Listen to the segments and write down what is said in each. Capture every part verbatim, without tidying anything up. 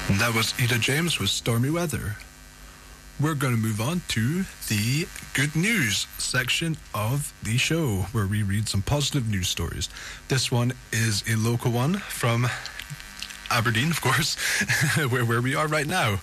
And that was Etta James with Stormy Weather. We're going to move on to the good news section of the show, where we read some positive news stories. This one is a local one from Aberdeen, of course, where, where we are right now.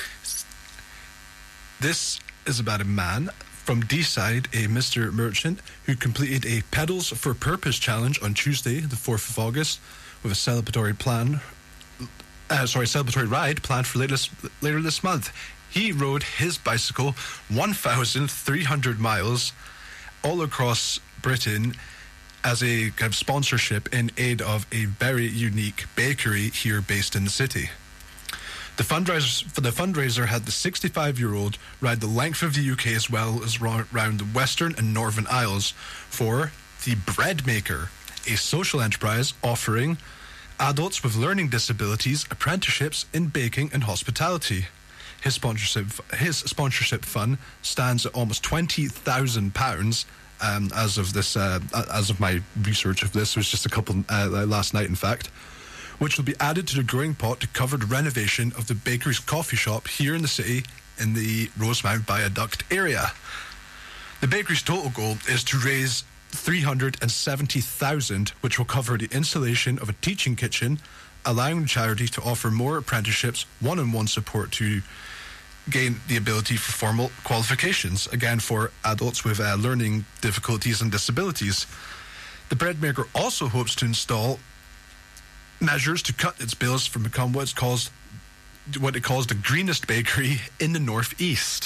This is about a man from Deeside, a Mister Merchant, who completed a Pedals for Purpose challenge on Tuesday, the fourth of August, with a celebratory plan, uh, sorry, celebratory ride planned for later, later this month. He rode his bicycle one thousand three hundred miles all across Britain as a kind of sponsorship in aid of a very unique bakery here based in the city. The fundraiser for the fundraiser had the sixty-five-year-old ride the length of the U K as well as around the Western and Northern Isles for the Bread Maker, a social enterprise offering adults with learning disabilities apprenticeships in baking and hospitality. His sponsorship his sponsorship fund stands at almost twenty thousand pounds. Um, as of this, uh, as of my research of this, it was just a couple uh, last night, in fact, which will be added to the growing pot to cover the renovation of the bakery's coffee shop here in the city in the Rosemount Viaduct area. The bakery's total goal is to raise three hundred seventy thousand pounds, which will cover the installation of a teaching kitchen, allowing the charity to offer more apprenticeships, one-on-one support to gain the ability for formal qualifications, again for adults with uh, learning difficulties and disabilities. The Bread Maker also hopes to install measures to cut its bills from become what's called what it calls the greenest bakery in the northeast.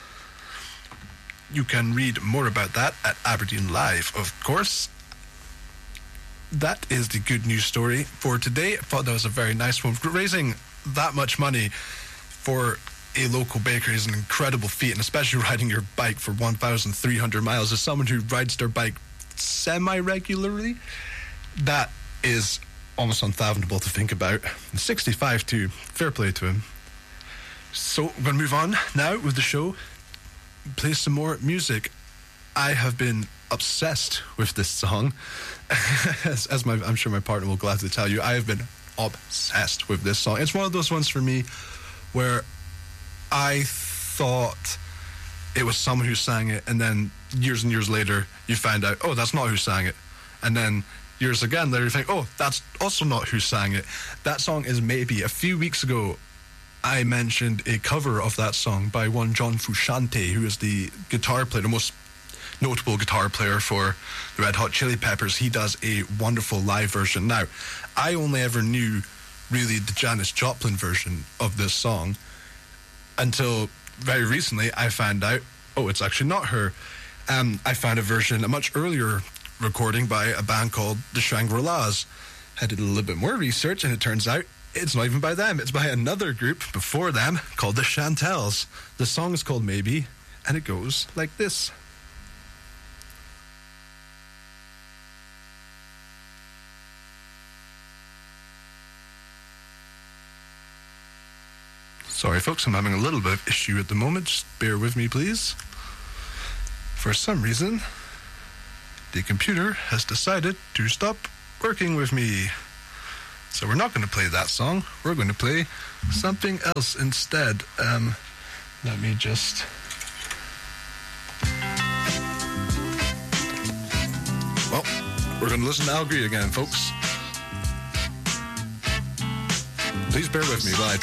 You can read more about that at Aberdeen Live, of course. That is the good news story for today. I thought that was a very nice one. Raising that much money for a local bakery is an incredible feat, and especially riding your bike for one thousand three hundred miles. As someone who rides their bike semi-regularly, that is almost unfathomable to think about. sixty-five too. Fair play to him. So we're going to move on now with the show. Play some more music. I have been obsessed with this song. as, as my, I'm sure my partner will gladly tell you, I have been obsessed with this song. It's one of those ones for me where I thought it was someone who sang it, and then years and years later you find out, oh, that's not who sang it. And then years again later you think, oh, that's also not who sang it. That song is Maybe. A few weeks ago I mentioned a cover of that song by one John Frusciante, who is the guitar player, the most notable guitar player for the Red Hot Chili Peppers. He does a wonderful live version. Now, I only ever knew really the Janis Joplin version of this song until very recently I found out, oh, it's actually not her. Um, I found a version, a much earlier recording by a band called the Shangri-Las. I did a little bit more research, and it turns out it's not even by them. It's by another group before them called the Chantels. The song is called Maybe, and it goes like this. Sorry, folks, I'm having a little bit of issue at the moment. Just bear with me, please. For some reason, the computer has decided to stop working with me. So we're not going to play that song. We're going to play something else instead. Um, let me just... Well, we're going to listen to Al Green again, folks. Please bear with me while I